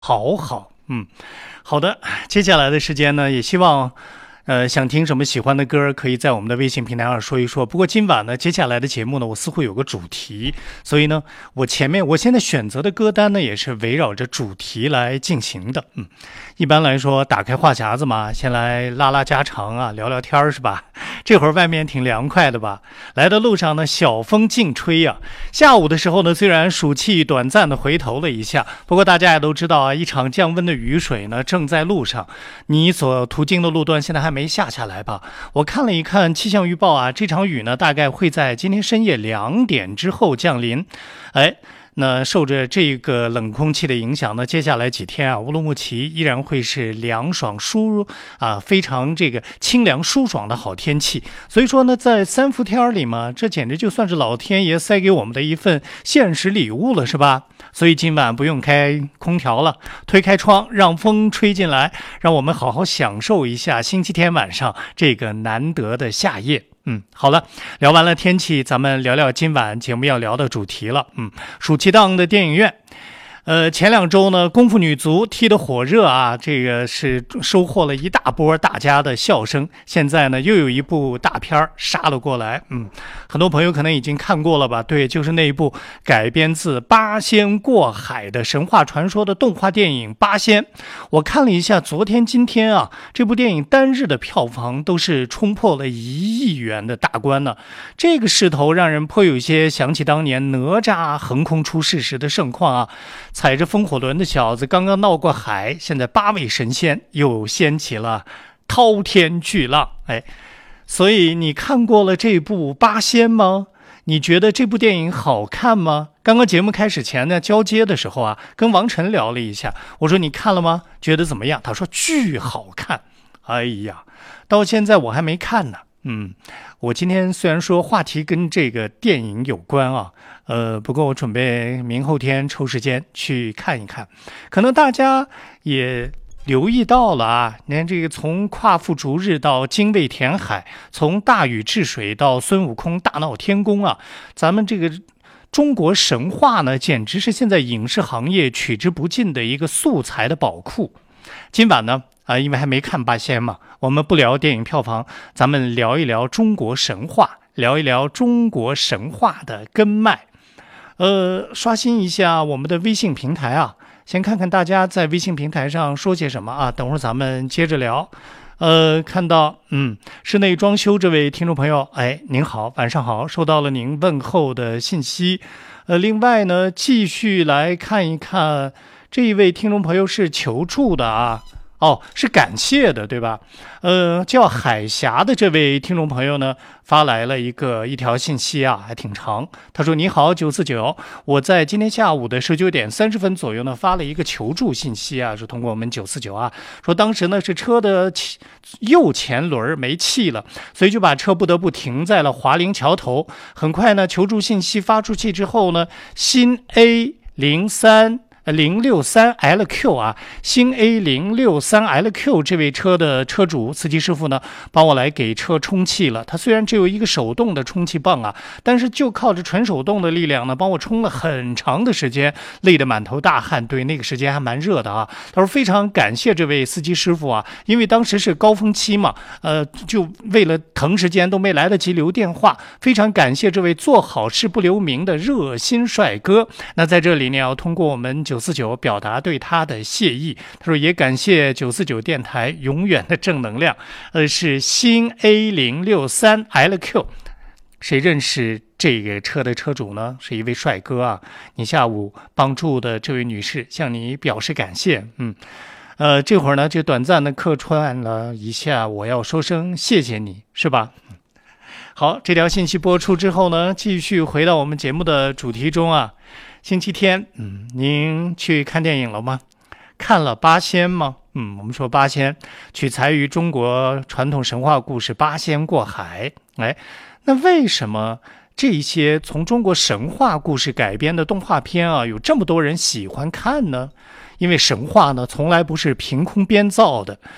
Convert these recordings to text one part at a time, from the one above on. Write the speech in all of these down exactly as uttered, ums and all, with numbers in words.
好好，嗯，好的。接下来的时间呢，也希望，呃，想听什么喜欢的歌，可以在我们的微信平台上说一说。不过今晚呢，接下来的节目呢，我似乎有个主题，所以呢，我前面我现在选择的歌单呢，也是围绕着主题来进行的。嗯，一般来说，打开话匣子嘛，先来拉拉家常啊，聊聊天是吧？这会儿外面挺凉快的吧？来的路上呢，小风劲吹呀、啊。下午的时候呢，虽然暑气短暂的回头了一下，不过大家也都知道啊，一场降温的雨水呢正在路上。你所途经的路段现在还没下下来吧？我看了一看气象预报啊，这场雨呢大概会在今天深夜两点之后降临。哎。那受着这个冷空气的影响呢，接下来几天啊，乌鲁木齐依然会是凉爽舒啊，非常这个清凉舒爽的好天气。所以说呢，在三伏天里嘛，这简直就算是老天爷塞给我们的一份现实礼物了，是吧？所以今晚不用开空调了，推开窗，让风吹进来，让我们好好享受一下星期天晚上这个难得的夏夜。嗯，好了，聊完了天气，咱们聊聊今晚节目要聊的主题了。嗯，暑期档的电影院。呃，前两周呢，功夫女足踢得火热啊，这个是收获了一大波大家的笑声。现在呢，又有一部大片杀了过来，嗯，很多朋友可能已经看过了吧？对，就是那一部改编自八仙过海的神话传说的动画电影《八仙》。我看了一下，昨天、今天啊，这部电影单日的票房都是冲破了一亿元的大关呢。这个势头让人颇有些想起当年哪吒横空出世时的盛况啊。踩着风火轮的小子刚刚闹过海，现在八位神仙又掀起了滔天巨浪。哎，所以你看过了这部八仙吗？你觉得这部电影好看吗？刚刚节目开始前呢，交接的时候啊，跟王晨聊了一下，我说你看了吗？觉得怎么样？他说巨好看。哎呀，到现在我还没看呢。嗯，我今天虽然说话题跟这个电影有关啊，呃，不过我准备明后天抽时间去看一看。可能大家也留意到了啊，你看这个从夸父逐日到精卫填海，从大禹治水到孙悟空大闹天宫啊，咱们这个中国神话呢，简直是现在影视行业取之不尽的一个素材的宝库。今晚呢，啊、呃，因为还没看八仙嘛，我们不聊电影票房，咱们聊一聊中国神话，聊一聊中国神话的根脉。呃，刷新一下我们的微信平台啊，先看看大家在微信平台上说些什么啊，等会儿咱们接着聊。呃，看到，嗯，室内装修这位听众朋友，哎，您好，晚上好，收到了您问候的信息。呃，另外呢，继续来看一看。这一位听众朋友是求助的啊，哦，是感谢的，对吧？呃，叫海峡的这位听众朋友呢，发来了一个一条信息啊，还挺长。他说：“你好，九四九，我在今天下午的十九点三十分左右呢，发了一个求助信息啊，是通过我们九四九啊，说当时呢是车的右前轮没气了，所以就把车不得不停在了华林桥头。很快呢，求助信息发出去之后呢，新 A 零三。”零六三 L Q 啊，新 A 零六三 L Q 这位车的车主司机师傅呢，帮我来给车充气了。他虽然只有一个手动的充气棒啊，但是就靠着纯手动的力量呢，帮我充了很长的时间，累得满头大汗。对，那个时间还蛮热的啊。他说非常感谢这位司机师傅啊，因为当时是高峰期嘛，呃，就为了腾时间都没来得及留电话。非常感谢这位做好事不留名的热心帅哥。那在这里呢，要通过我们九四九表达对他的谢意。他说也感谢九四九电台永远的正能量。呃，是新 A 零六三 L Q， 谁认识这个车的车主呢？是一位帅哥啊。你下午帮助的这位女士向你表示感谢。嗯，呃，这会儿呢就短暂的客串了一下，我要说声谢谢你，是吧？好，这条信息播出之后呢，继续回到我们节目的主题中啊。星期天，嗯，您去看电影了吗？看了八仙吗？嗯，我们说八仙取材于中国传统神话故事八仙过海。哎，那为什么这些从中国神话故事改编的动画片啊，有这么多人喜欢看呢？因为神话呢，从来不是凭空编造的。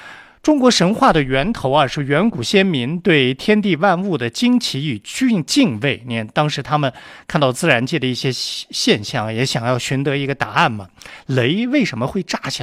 中国神话的源头啊，是远古先民对天地万物的惊奇与敬敬畏。你看，当时他们看到自然界的一些现象，也想要寻得一个答案嘛。雷为什么会炸响？